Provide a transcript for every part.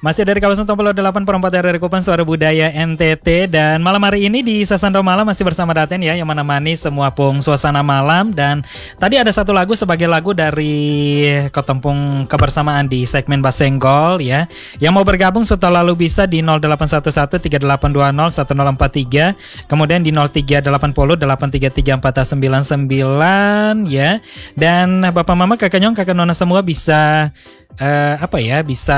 Masih dari kawasan Tompel 8/4 RRI Kupang, Suara Budaya NTT. Dan malam hari ini di Sasando Malam masih bersama Daten ya, yang menemani semua pung suasana malam. Dan tadi ada satu lagu sebagai lagu dari Ketempung kebersamaan di segmen Basenggol ya. Yang mau bergabung selalu bisa di 0811 3820 1043, kemudian di 0380 833 499 ya. Dan Bapak Mama, Kakak Nyong, Kakak Nona semua bisa bisa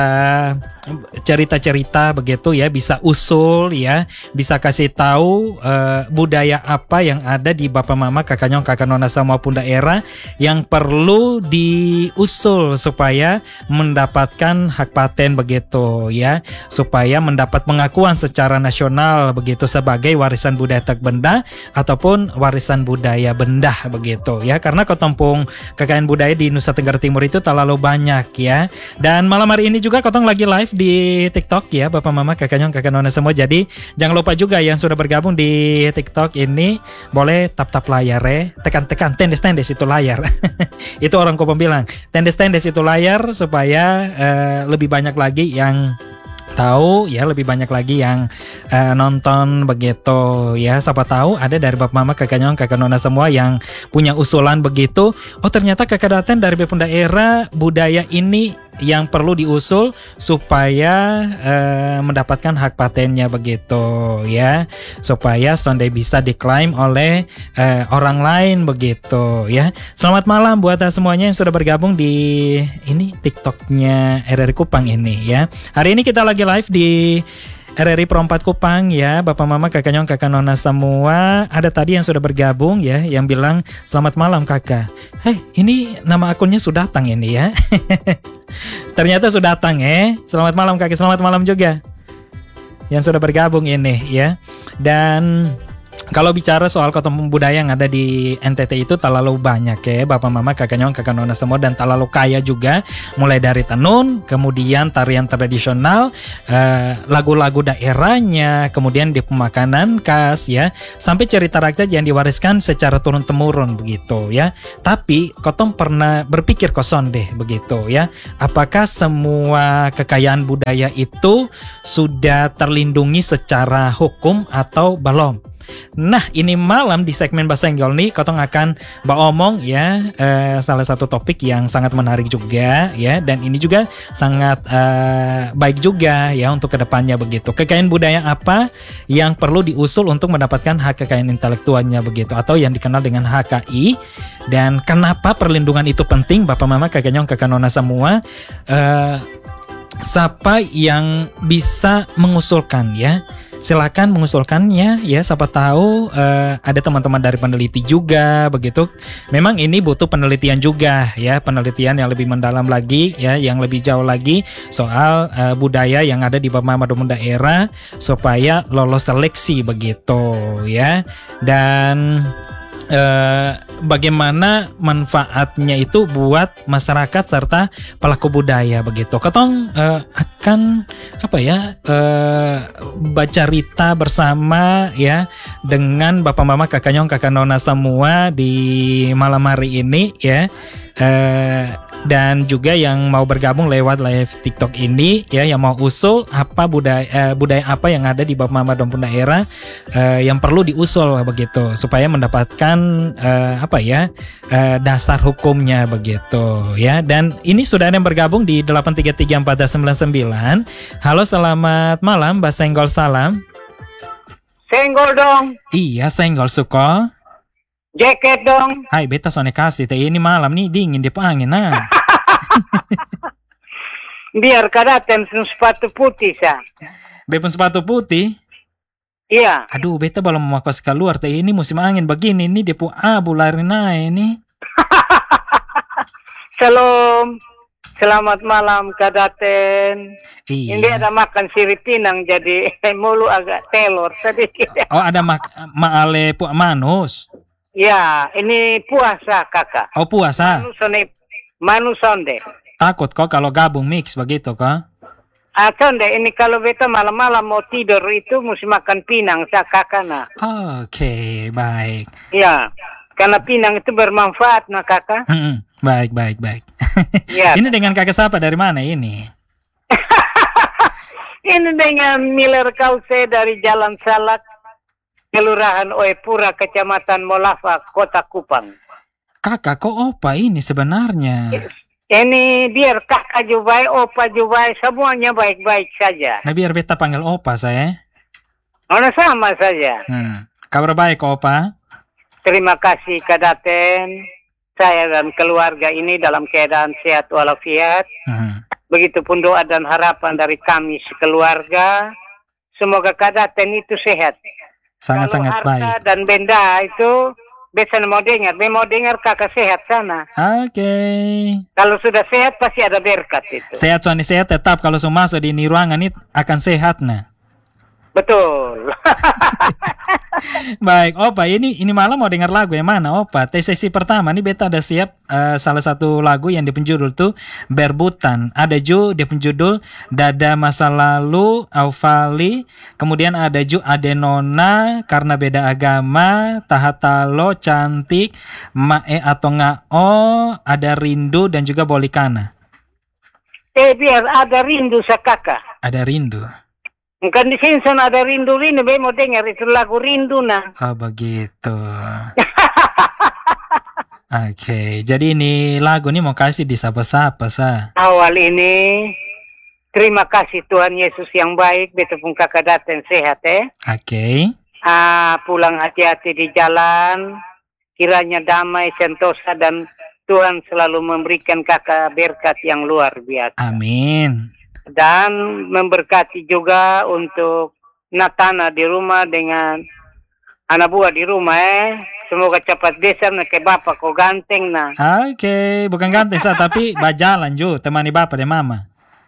cerita-cerita begitu ya, bisa usul ya, bisa kasih tahu budaya apa yang ada di Bapak Mama, Kakak Nyong, Kakak Nona semua pun daerah yang perlu diusul supaya mendapatkan hak paten begitu ya, supaya mendapat pengakuan secara nasional begitu sebagai warisan budaya tak benda ataupun warisan budaya benda begitu ya, karena ketempung kekayaan budaya di Nusa Tenggara Timur itu terlalu banyak ya. Dan malam hari ini juga Kotong lagi live di TikTok ya, Bapak Mama, Kakak Nyong, Kakak Nona semua. Jadi jangan lupa juga yang sudah bergabung di TikTok ini boleh tap-tap layar ya, tekan-tekan tendes-tendes itu layar. Itu orang Kupang bilang, tendes-tendes itu layar supaya lebih banyak lagi yang tahu ya, lebih banyak lagi yang nonton begitu ya. Siapa tahu ada dari Bapak Mama, Kakak Nyong, Kakak Nona semua yang punya usulan begitu. Oh ternyata Kakak Daten dari BPUM daerah budaya ini yang perlu diusul supaya mendapatkan hak patennya begitu ya, supaya sonde bisa diklaim oleh orang lain begitu ya. Selamat malam buat semuanya yang sudah bergabung di ini TikToknya RRI Kupang ini ya. Hari ini kita lagi live di RRI Pro 4 Kupang ya, Bapak Mama, Kakak Nyong, Kakak Nona semua. Ada tadi yang sudah bergabung ya, yang bilang selamat malam Kakak. Hei, ini nama akunnya sudah datang ini ya. Ternyata sudah datang ya. Selamat malam Kakak, selamat malam juga yang sudah bergabung ini ya. Dan kalau bicara soal ketempung budaya yang ada di NTT itu terlalu banyak ya, Bapak Mama, Kakak Nyong, Kakak Nona semua, dan terlalu kaya juga. Mulai dari tenun, kemudian tarian tradisional, lagu-lagu daerahnya, kemudian di pemakanan khas ya, sampai cerita rakyat yang diwariskan secara turun-temurun begitu ya. Tapi Kotong pernah berpikir kosong deh begitu ya, apakah semua kekayaan budaya itu sudah terlindungi secara hukum atau belum? Nah ini malam di segmen Basenggol nih Kotong akan omong ya, salah satu topik yang sangat menarik juga ya, dan ini juga sangat baik juga ya untuk kedepannya begitu. Kekayaan budaya apa yang perlu diusul untuk mendapatkan hak kekayaan intelektualnya begitu, atau yang dikenal dengan HKI, dan kenapa perlindungan itu penting, Bapak Mama, Kakak Nyong, Kakak Nona semua. Siapa yang bisa mengusulkan ya? Silakan mengusulkannya ya, siapa tahu ada teman-teman dari peneliti juga begitu. Memang ini butuh penelitian juga ya, penelitian yang lebih mendalam lagi ya, yang lebih jauh lagi soal budaya yang ada di Bapak Mama daerah supaya lolos seleksi begitu ya. Dan bagaimana manfaatnya itu buat masyarakat serta pelaku budaya begitu. Kotong akan baca cerita bersama ya dengan Bapak Mama, Kakak Nyong, Kakak Nona semua di malam hari ini ya. Dan juga yang mau bergabung lewat live TikTok ini ya, yang mau usul apa budaya apa yang ada di Bapak Mama daerah yang perlu diusul begitu supaya mendapatkan dasar hukumnya begitu ya. Dan ini sudah ada yang bergabung di 833 499. Halo, selamat malam, Basenggol, salam. Senggol dong. Iya, senggol suko. Jaket dong. Hai, beta sone kasih teh, ini malam nih dingin di angin nah. Biar Daten sepatu putih sa. Bepun sepatu putih. Iya. Aduh, beta belum mau kos keluar teh, ini musim angin begini nih depo abu lari naik nih. Salam. Selamat malam Daten. Iya. Ini ada makan sirip pinang jadi mulu agak telur sedikit. Oh, ada maale manus. Ya, ini puasa kakak. Oh, puasa. Manusonde. Takut kok kalau gabung mix begitu kok? Sonde, ini kalau beta malam-malam mau tidur itu mesti makan pinang sa kakak nah. Oke, baik. Ya, karena pinang itu bermanfaat nah kakak. Baik. Ya. Ini dengan kakak siapa, dari mana ini? Ini dengan Miller Kause dari Jalan Salak, Kelurahan Oepura, Kecamatan Molafa, Kota Kupang. Kakak, kok opa ini sebenarnya? Ini biar kakak juga baik, opa juga baik, semuanya baik-baik saja. Nah, biar beta panggil opa saya. Mana sama saja. Kabar baik, opa? Terima kasih Kadaten. Saya dan keluarga ini dalam keadaan sehat walafiat. Begitupun doa dan harapan dari kami sekeluarga. Semoga Kadaten itu sehat. Sangat-sangat baik. Harta dan benda itu biasa mau dengar kakak sehat sana. Oke. Kalau sudah sehat pasti ada berkat itu. Sehat Sony, sehat tetap. Kalau semua masuk di ini ruangan ini akan sehat nah. Betul. Baik, opa, ini malam mau dengar lagu yang mana, opa? Sesi pertama nih beta ada siap salah satu lagu yang di penjudul tuh Berbutan. Ada ju di penjudul Dada Masa Lalu, Aufali. Kemudian ada ju Adenona, Karena Beda Agama, Tahatalo, Cantik, Mae atau Ngao, ada Rindu dan juga Bolikana. Biar ada rindu kakak. Ada Rindu. Kan di sini ada rindu-rindu, mau dengar itu lagu rindu nah. Oh begitu. Oke, jadi ini lagu ini mau kasih di sapa-sapa sa. Awal ini terima kasih Tuhan Yesus yang baik, betapun kakak datang sehat Oke. Pulang hati-hati di jalan, kiranya damai, sentosa dan Tuhan selalu memberikan kakak berkat yang luar biasa. Amin. Dan memberkati juga untuk Natana di rumah dengan anak buah di rumah Semoga cepat besar ke bapak kok ganteng nah. Oke, bukan ganteng sa tapi bajalan ju temani bapak dan mama.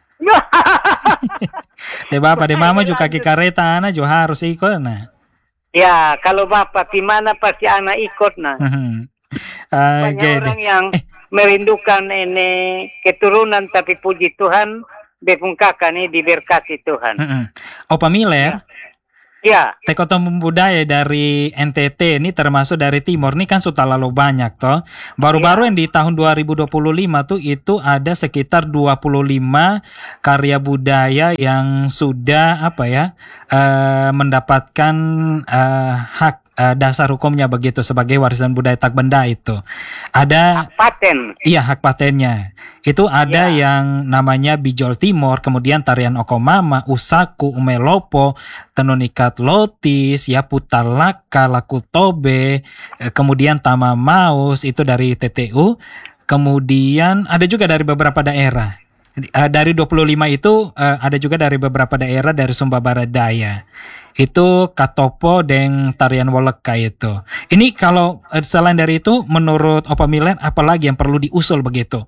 De bapak dan mama juga kaki kereta anak juga harus ikut nah. Ya, kalau bapak di mana pasti anak ikut nah. Banyak orang yang merindukan ini keturunan tapi puji Tuhan Bepung kakak nih diberkati Tuhan. Opa Miller, ya. Tekoto budaya dari NTT ini termasuk dari Timur ini kan sudah lalu banyak toh. Baru-baru yang di tahun 2025 tuh itu ada sekitar 25 karya budaya yang sudah mendapatkan hak dasar hukumnya begitu sebagai warisan budaya tak benda itu. Ada hak paten. Iya, hak patennya. Itu ada yang namanya Bijol Timor, kemudian tarian Okomama, Usaku, Umelopo, Tenun Ikat Lotis, ya Putalaka, Laku Tobe, kemudian Tama Maus itu dari TTU. Kemudian ada juga dari beberapa daerah. Dari 25 itu ada juga dari beberapa daerah dari Sumba Barat Daya. Itu Katopo dan tarian Woleka itu. Ini kalau selain dari itu menurut Opa Milen apalagi yang perlu diusul begitu?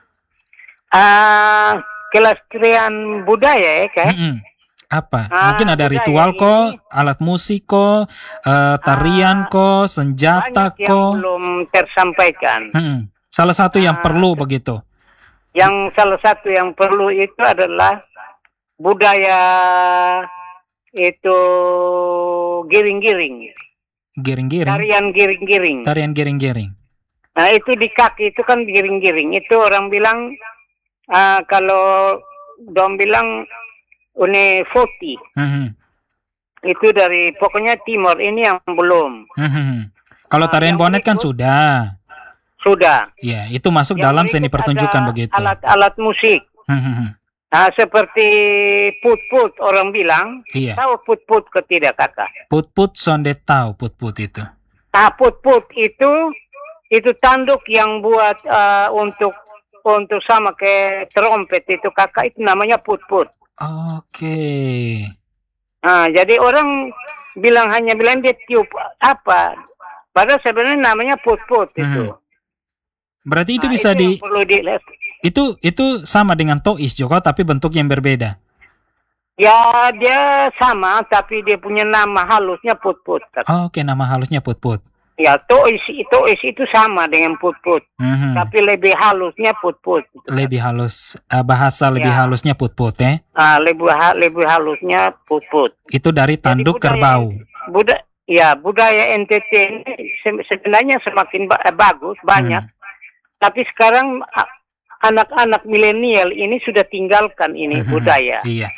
Kelestarian budaya Apa? Mungkin ada ritual ko, alat musik ko, tarian ko, senjata banyak ko. Yang belum tersampaikan. Salah satu yang perlu begitu. Yang salah satu yang perlu itu adalah budaya itu giring-giring. Giring-giring. Tarian giring-giring. Tarian giring-giring. Nah itu di kaki itu kan giring-giring. Itu orang bilang kalau dong bilang une foti. Itu dari pokoknya Timur ini yang belum. Kalau tarian bonet kan sudah. Sudah. Ya, itu masuk yang dalam seni pertunjukan begitu. Alat-alat musik. Nah, seperti put-put orang bilang. Iya. Tahu put-put ke tidak kakak? Put-put sonde tahu put-put itu. Nah, put-put itu tanduk yang buat untuk sama ke trompet itu kakak itu namanya put-put. Oke. Nah, jadi orang hanya bilang dia tiup apa? Padahal sebenarnya namanya put-put itu. Berarti itu bisa itu sama dengan tois Joko tapi bentuk yang berbeda. Ya dia sama tapi dia punya nama halusnya put-put. Oke, nama halusnya put-put. Ya tois itu sama dengan put-put. Tapi lebih halusnya put-put. Lebih halus bahasa lebih halusnya put-put lebih halusnya put-put. Itu dari tanduk kerbau. Budaya NTT ini sebenarnya semakin bagus banyak. Tapi sekarang anak-anak milenial ini sudah tinggalkan ini budaya. Iya.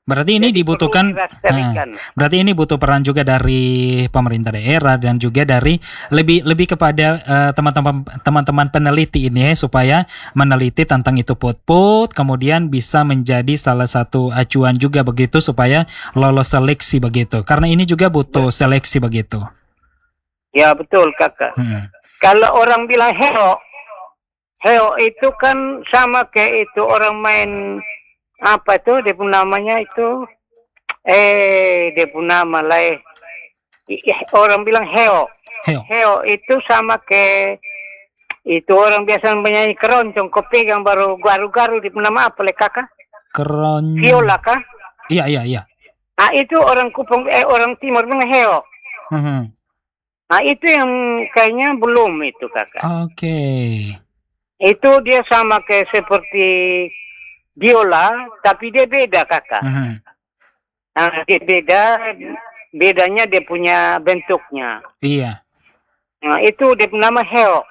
Berarti ini dibutuhkan, berarti ini butuh peran juga dari pemerintah daerah dan juga dari lebih kepada teman-teman peneliti ini supaya meneliti tentang itu put-put, kemudian bisa menjadi salah satu acuan juga begitu supaya lolos seleksi begitu. Karena ini juga butuh seleksi begitu. Ya betul kakak. Kalau orang bilang heo itu kan sama kayak itu orang main apa tuh dia pun namanya itu dia pun nama lah orang bilang heo itu sama kayak itu orang biasa menyanyi keroncong kau pegang baru garu-garu dia pun nama apa le kakak? Keroncong. Viola kah? Iya. Nah itu orang Kupang orang Timur bilang heo. Nah itu yang kayaknya belum itu kakak. Oke. Itu dia sama kayak seperti biola, tapi dia beda kakak. Nah, dia bedanya dia punya bentuknya. Iya. Nah, itu dia nama heo.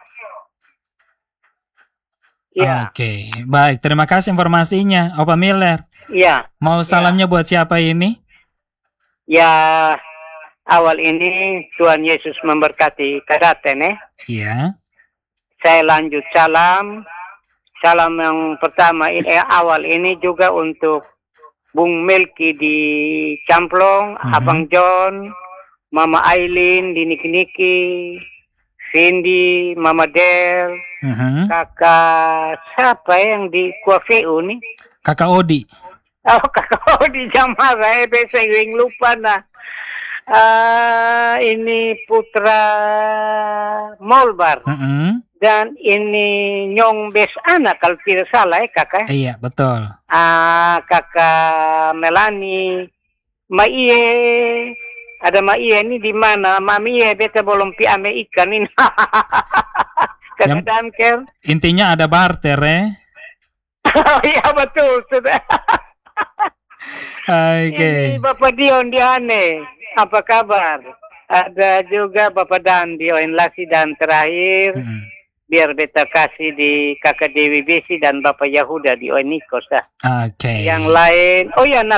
Ya. Oke, baik. Terima kasih informasinya, Opa Miller. Iya. Mau salamnya buat siapa ini? Ya, awal ini Tuhan Yesus memberkati Kadaten Iya. Saya lanjut salam. Salam yang pertama ini awal ini juga untuk Bung Melki di Camplong, Abang John, Mama Aileen di Niki-Niki, Cindy, Mama Del, kakak siapa yang di Kuafeu nih? Kakak Odi. Oh kakak Odi Jamara, biasa yang lupa nah. Ini Putra Molbar. Dan ini Nyong Bes anak kalau tidak salah kakak. Iya betul. Kakak Melani, Maiye, ada Maiye ini di mana? Mamiye beta belum pi ame ikan ini. Kakak Danker. Intinya ada barter Iya betul sudah. Oke. Ini Bapak Dion Diane, apa kabar? Ada juga Bapak Dan Dion Lasi dan terakhir. Biar beta kasih di kakak Dewi Besi dan Bapak Yahuda di Onikos. Oke. Yang lain, oh ya